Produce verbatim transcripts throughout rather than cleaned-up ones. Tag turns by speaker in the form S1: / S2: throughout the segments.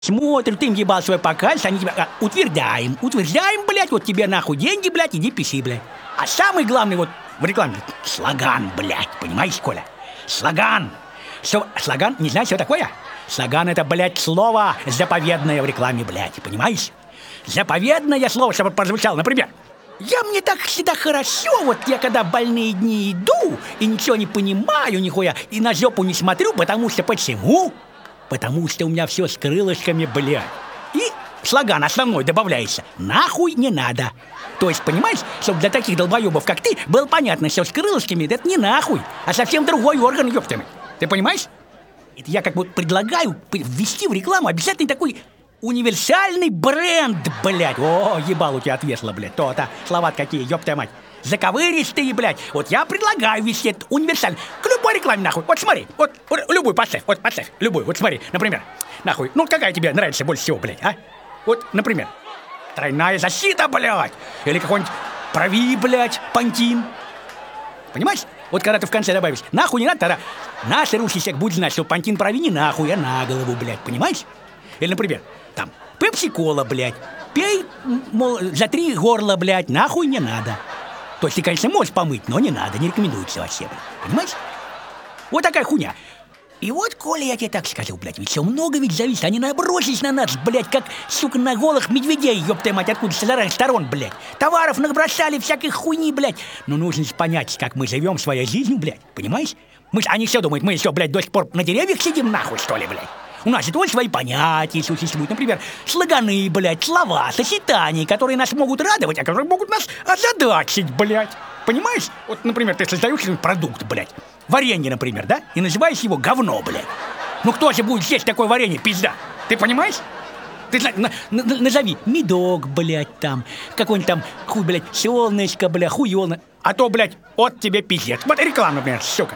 S1: Смотрю, ты им ебал свой показ, они тебя а, утверждаем, утверждаем, блядь, вот тебе нахуй деньги, блядь, иди пиши, блядь. А самый главный вот в рекламе, слоган, блядь, понимаешь, Коля? Слоган. Что, слоган, не знаешь, что такое? Слоган — это, блядь, слово заповедное в рекламе, блядь, понимаешь? Заповедное слово, чтобы прозвучало, например, я мне так всегда хорошо, вот я когда больные дни иду, и ничего не понимаю, нихуя, и на жопу не смотрю, потому что почему? Потому что у меня все с крылышками, блядь. И слоган основной добавляется: нахуй не надо. То есть, понимаешь, чтобы для таких долбоебов, как ты, было понятно, что с крылышками это не нахуй, а совсем другой орган, ёптами. Ты понимаешь? Это я как бы предлагаю ввести в рекламу обязательно такой универсальный бренд, блядь. О, ебал у тебя отвесло, блядь. То-то, слова какие, ёптая мать. Заковыристые, блядь. Вот я предлагаю вести этот универсальный. К любой рекламе, нахуй. Вот смотри, вот, вот любую поставь, вот поставь, любую. Вот смотри, например, нахуй. Ну, какая тебе нравится больше всего, блядь, а? Вот, например, тройная защита, блядь. Или какой-нибудь прови, блядь, пантин. Понимаешь? Вот когда ты в конце добавишь нахуй не надо, тогда наш русский человек будет знать, что пантин прови не нахуй, а на голову, блядь. Понимаешь? Или, например, там, пепси-кола, блядь. Пей, мол, за три горла, блядь, нахуй не надо. То есть ты, конечно, можешь помыть, но не надо, не рекомендуется вообще, блядь. Понимаешь? Вот такая хуйня. И вот, Коля, я тебе так скажу, блядь, ведь все много ведь зависит. Они набросились на нас, блядь, как, сука, на голых медведей, ёптая мать, откуда с разных сторон, блядь. Товаров набросали, всякой хуйни, блядь. Но нужно же понять, как мы живем своей жизнью, блядь, понимаешь? Мы ж, они все думают, мы еще, блядь, до сих пор на деревьях сидим, нахуй, что ли, блядь? У нас же тоже свои понятия существуют. Например, слоганы, блядь, слова, сочетания, которые нас могут радовать, а которые могут нас озадачить, блядь. Понимаешь? Вот, например, ты создаешь какой-нибудь продукт, блядь. Варенье, например, да? И называешь его говно, блядь. Ну кто же будет есть такое варенье, пизда? Ты понимаешь? Ты на, на, назови медок, блядь, там, какой-нибудь там, хуй, блядь, солнышко, блядь, хуёлно. А то, блядь, вот тебе пиздец. Вот реклама, например, сука.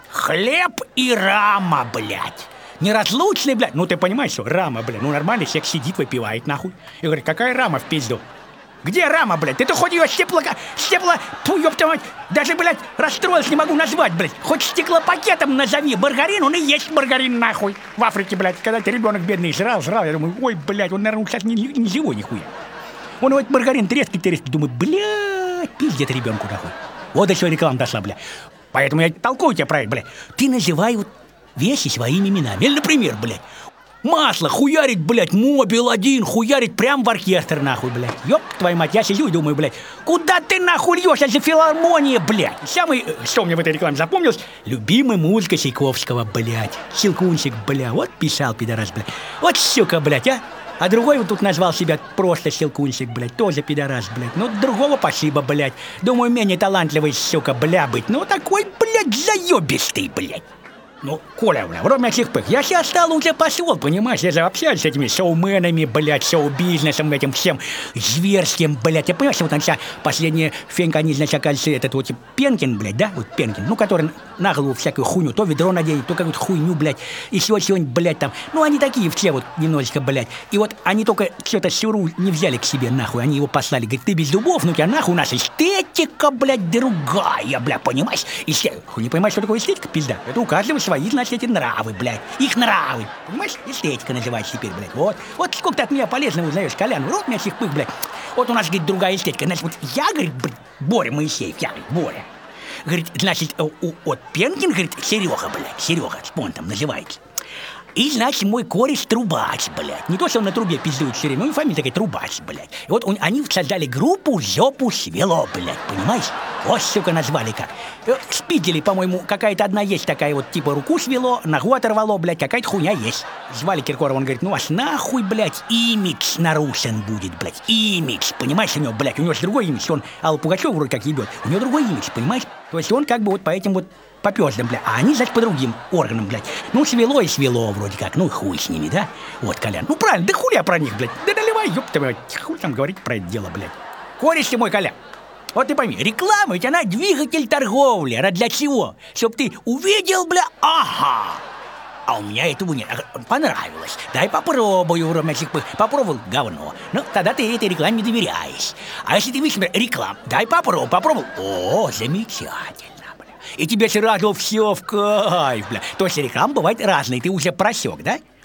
S1: Хлеб и рама, блядь. Неразлучный, блядь. Ну ты понимаешь, что рама, блядь. Ну нормальный человек сидит, выпивает, нахуй. И говорит, какая рама в пизду? Где рама, блядь? Ты-то хоть ее степло... Степло... Ту, ёпта мать. Даже, блядь, расстроился, не могу назвать, блядь. Хоть стеклопакетом назови. Маргарин, он и есть маргарин, нахуй. В Африке, блядь, когда ты ребенок бедный жрал, жрал. Я думаю, ой, блядь, он, наверное, сейчас не, не живой, нихуя. Он вот маргарин трескает, трескает. Думаю, блядь, пиздец ребенку, нахуй. Вот до чего реклама дошла, блядь. Поэтому я толкую тебя про это, блядь. Ты называй вот вещи своими именами. Или, например, блядь, масло хуярит, блядь, мобил один, хуярит прям в оркестр, нахуй, блядь. Ёб твою мать, я сижу и думаю, блядь, куда ты нахуй льешь, это же филармония, блядь. Самый, что мне в этой рекламе запомнилось, любимая музыка Чайковского, блядь. Щелкунчик, бля, вот писал, пидорас, блядь. Вот сука, блядь, а. А другой вот тут назвал себя просто Щелкунчик, блядь, тоже пидорас, блядь. Ну, другого спасибо, блядь. Думаю, менее талантливый, сука, бля, быть. Ну, такой, блядь, заебистый, блядь. Ну, Коля, бля, вроде всех пых. Я сейчас стал уже пошел, понимаешь? Я же общаюсь с этими шоуменами, блядь, шоу-бизнесом, этим всем зверским, блядь. Я понимаю, что вот он сейчас, последняя фенька, они, значит, оказывается, этот вот Пенкин, блядь, да? Вот Пенкин, ну, который на голову всякую хуйню, то ведро наденет, то какую-то хуйню, блядь, и чего-нибудь, блядь, там. Ну, они такие все вот немножечко, блядь. И вот они только что-то сюру не взяли к себе, нахуй. Они его послали, говорит, ты без зубов, ну, тебя нахуй, у нас эстетика, блядь, другая, блядь, понимаешь? Эстетика. Хуй не понимаешь, что такое эстетика, пизда? Это у каждого свои, значит, эти нравы, блядь. Их нравы. Понимаешь? Эстетика называется теперь, блядь. Вот. Вот сколько ты от меня полезного узнаешь, Колян. Вот меня всех пых, блядь. Вот у нас, говорит, другая эстетика. Значит, вот я, говорит, Боря Моисеев, я, говорит, Боря. Говорит, значит, вот Пенкин, говорит, Серега, блядь. Серега, он там называется. И, значит, мой кореш Трубач, блядь. Не то, что он на трубе пиздует все время, у него фамилия такая Трубач, блядь. И вот он, они создали группу «Жопу свело», блядь, понимаешь? Вот, сука, назвали как. В Питере, по-моему, какая-то одна есть такая вот, типа, руку свело, ногу оторвало, блядь, какая-то хуйня есть. Звали Киркорова, он говорит, ну, аж нахуй, блядь, имидж нарушен будет, блядь, имидж, понимаешь, у него, блядь, у него же другой имидж, он Аллу Пугачеву вроде как ебет, у него другой имидж, понимаешь? То есть он как бы вот по этим вот попёздым, бля, а они, значит, по другим органам, блядь. Ну, свело и свело вроде как, ну, хуй с ними, да? Вот, Колян, ну, правильно, да хули я про них, блядь, да наливай, ёпта, блядь, хуй там говорить про это дело, блядь. Кореш ты мой, Колян, вот ты пойми, реклама ведь она двигатель торговли, а для чего? Чтоб ты увидел, бля, ага, а у меня этого нет, понравилось, дай попробую, вроде этих пых, попробовал, говно, ну, тогда ты этой рекламе не доверяешь. А если ты видишь, например, рекламу, дай попробовал, попробовал, о, замечательно. И тебе сразу все в кайф, бля. То есть реклама бывает разная, ты уже просек, да?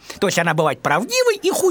S1: То есть она бывает правдивой и хуй.